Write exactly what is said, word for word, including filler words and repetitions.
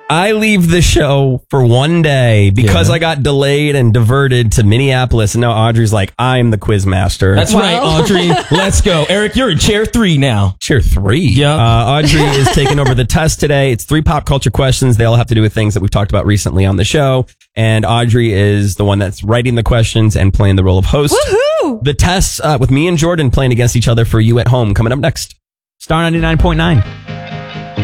I leave the show for one day because Yeah. I got delayed and diverted to Minneapolis. And now Audrey's like, I'm the quiz master. That's right, Audrey. Let's go. Eric, you're in chair three now. Chair three. Yeah. Uh, Audrey is taking over the test today. It's three pop culture questions. They all have to do with things that we've talked about recently on the show. And Audrey is the one that's writing the questions and playing the role of host. Woohoo! The tests uh, with me and Jordan playing against each other for you at home coming up next. Star ninety-nine point nine.